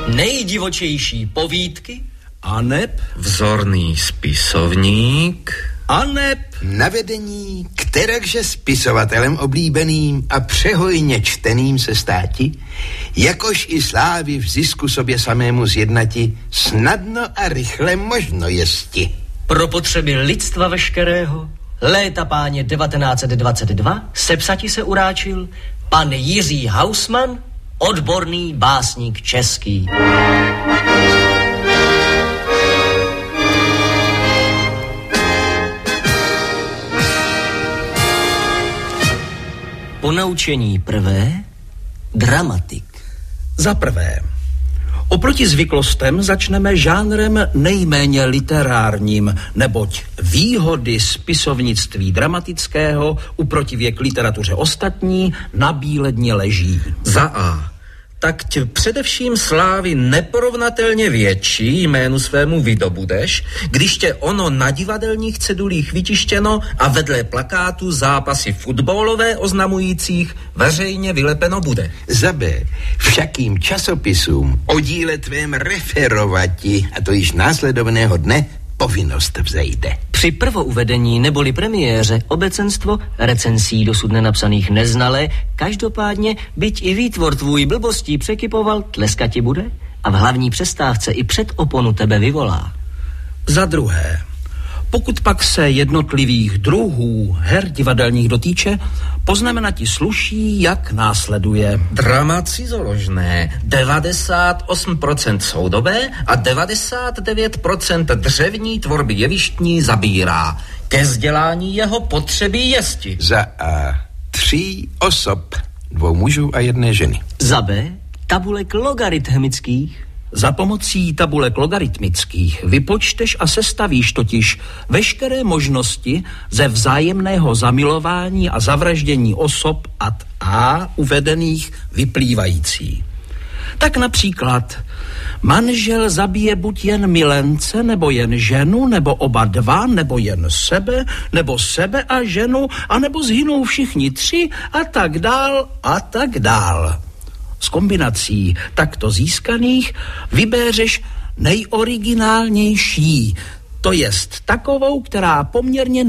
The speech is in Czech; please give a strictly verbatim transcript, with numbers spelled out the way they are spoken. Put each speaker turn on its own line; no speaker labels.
Nejdivočejší povídky,
aneb
vzorný spisovník,
aneb
navedení, kterakže spisovatelem oblíbeným a přehojně čteným se státi, jakož i slávy v zisku sobě samému zjednati, snadno a rychle možno jesti.
pro potřeby lidstva veškerého, léta páně devatenáct set dvacet dva sepsati se uráčil pan Jiří Hausmann, odborný básník český. Ponaučení prvé, dramatik.
Za prvé, oproti zvyklostem začneme žánrem nejméně literárním, neboť výhody spisovnictví dramatického uprotivě k literatuře ostatní nabíledně leží.
Za A. Tak tě především slávy neporovnatelně větší jménu svému vydobudeš, když tě ono na divadelních cedulích vytištěno a vedle plakátu zápasy fotbalové oznamujících veřejně vylepeno bude.
Za B. Všakým časopisům o díle tvém referovati, a to již následovného dne, povinnost vzejde.
Při prvouvedení neboli premiéře obecenstvo recenzí dosud nenapsaných neznale, každopádně, byť i výtvor tvůj blbostí překypoval, tleskati bude a v hlavní přestávce i před oponu tebe vyvolá.
Za druhé, pokud pak se jednotlivých druhů her divadelních dotýče, poznamenati sluší, jak následuje.
Drama cizoložné, devadesát osm procent soudové a devadesát devět procent dřevní tvorby jevištní zabírá. Ke vzdělání jeho potřeby jesti.
Za A. Tří osob, dvou mužů a jedné ženy.
Za B. Tabulek logaritmických.
Za pomocí tabulek logaritmických vypočteš a sestavíš totiž veškeré možnosti ze vzájemného zamilování a zavraždění osob ad A uvedených vyplývající. Tak například manžel zabije buď jen milence, nebo jen ženu, nebo oba dva, nebo jen sebe, nebo sebe a ženu, anebo zhynou všichni tři a tak dál a tak dál. Z kombinací takto získaných vybéřeš nejoriginálnější, to jest takovou, která poměrně